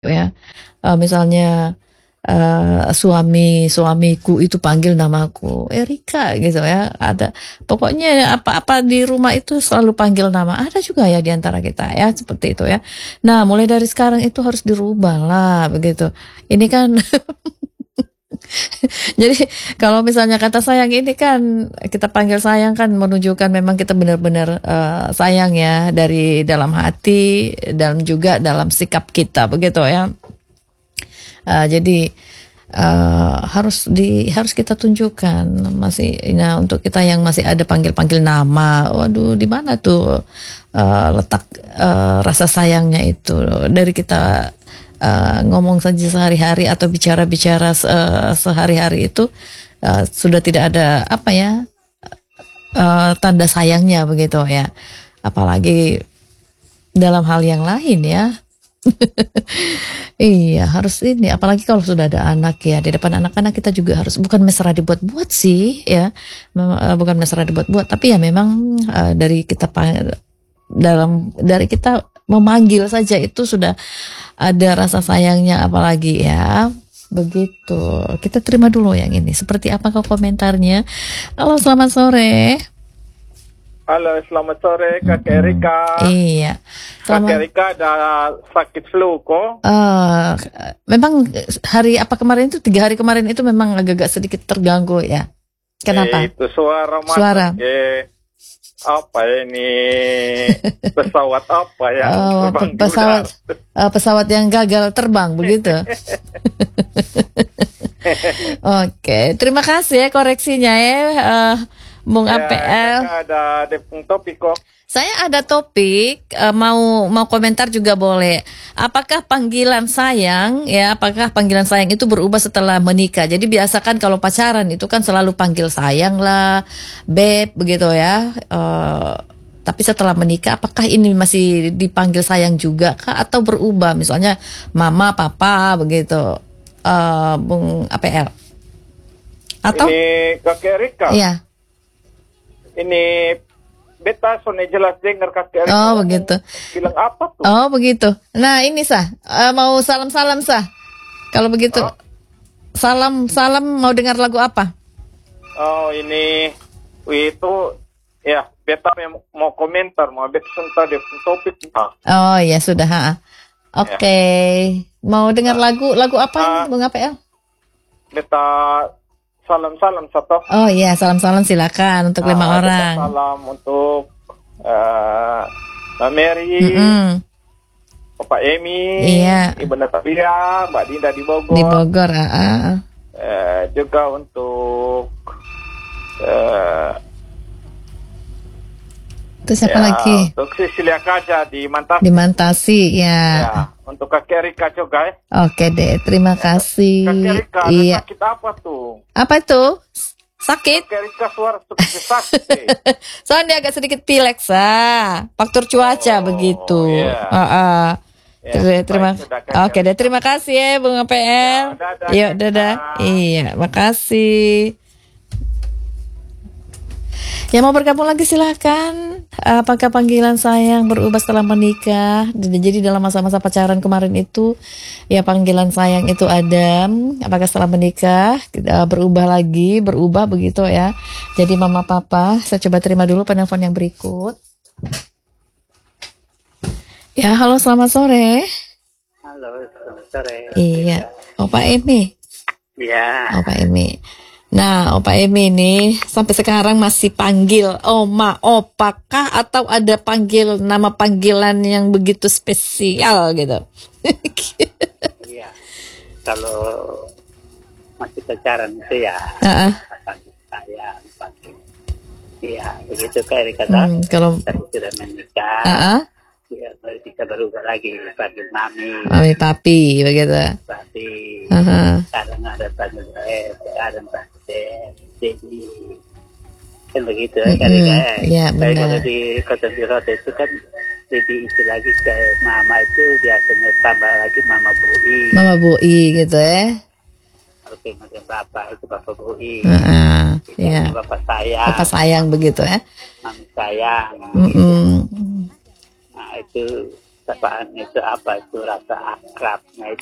ya. Misalnya suamiku itu panggil namaku Erika gitu ya. Ada pokoknya apa-apa di rumah itu selalu panggil nama. Ada juga ya di antara kita ya seperti itu ya. Nah, mulai dari sekarang itu harus dirubah lah begitu. Ini kan jadi kalau misalnya kata sayang ini kan kita panggil sayang kan menunjukkan memang kita benar-benar sayang ya dari dalam hati dan juga dalam sikap kita begitu ya. Jadi harus kita tunjukkan masih. Nah, untuk kita yang masih ada panggil-panggil nama, waduh di mana tuh letak rasa sayangnya itu dari kita ngomong saja sehari-hari atau bicara-bicara sehari-hari itu sudah tidak ada apa ya tanda sayangnya begitu ya, apalagi dalam hal yang lain ya. Iya, harus ini. Apalagi kalau sudah ada anak ya, di depan anak-anak kita juga harus bukan mesra dibuat-buat sih ya, bukan mesra dibuat-buat, tapi ya memang dari kita memanggil saja itu sudah ada rasa sayangnya, apalagi ya. Begitu. Kita terima dulu yang ini. Seperti apakah komentarnya? Halo, selamat sore. Halo, selamat sore Kak Erika. Iya. Kak Erika ada sakit flu kok? Memang hari apa kemarin itu 3 hari kemarin itu memang agak-agak sedikit terganggu ya. Kenapa? Itu suara. Apa ini? Pesawat apa ya? Pesawat yang gagal terbang begitu. Oke, terima kasih ya koreksinya ya. Bung APL. Ada topik kok. Saya ada topik, mau komentar juga boleh. Apakah panggilan sayang itu berubah setelah menikah? Jadi biasakan kalau pacaran itu kan selalu panggil sayang lah, beb begitu ya. Tapi setelah menikah apakah ini masih dipanggil sayang juga kah atau berubah? Misalnya mama, papa begitu. Bung APL. Atau ini Kakek Rika. Iya. Ini beta soalnya jelas dengar Kakek Rika. Oh begitu. Bilang apa tuh? Oh begitu. Nah ini mau salam-salam Kalau begitu salam mau dengar lagu apa? Oh ini itu ya beta mau komentar, mau beta tadi topik. Oh ya sudah. Oke. Mau dengar lagu apa Bung APL? Beta salam satu. Oh iya, salam silakan untuk 5 orang. Salam untuk Mbak Mary, Bapak Emi, iya. Ibu Natalia, Mbak Dinda di Bogor. Di Bogor, juga untuk itu siapa lagi? Untuk Sisilia Kaja di Mantasi. Di Mantasi, ya. Untuk Kakek Rika juga ya. Oke deh, terima kasih. Kakek Rika, iya. Sakit apa tuh? Apa itu? Sakit? Kakek Rika suara sakit. Soalnya agak sedikit pilek faktor cuaca begitu. Terima kasih ya Bung APL. Yuk, dadah. Iya, makasih. Yang mau bergabung lagi silahkan. Apakah panggilan sayang berubah setelah menikah? Jadi dalam masa-masa pacaran kemarin itu, ya panggilan sayang itu ada. Apakah setelah menikah berubah begitu ya? Jadi mama papa, saya coba terima dulu penelpon yang berikut. Ya, halo selamat sore. Halo selamat sore. Iya, Opa Emi. Iya. Opa Emi. Nah, Opa Emi ini sampai sekarang masih panggil Oma, Opa kah atau ada nama panggilan yang begitu spesial gitu? Iya. Kalau masih pacaran itu ya. Panggil saya, panggil. Iya, begitu kayak dikata. Kalau sudah menikah. Ya, kita berubah lagi panggil mami, papi begitu. Papi. Kadang ada panggil kadang panggil jadi kan begitu ya benar. Kalau di Kota Birota itu kan jadi itu lagi kayak mama itu biasanya tambah lagi mama bui gitu ya. Oke, kemudian bapak itu bapak bui. Ya. Bapak sayang begitu ya. Mami sayang. Nah itu sapaan itu apa itu rasa akrabnya itu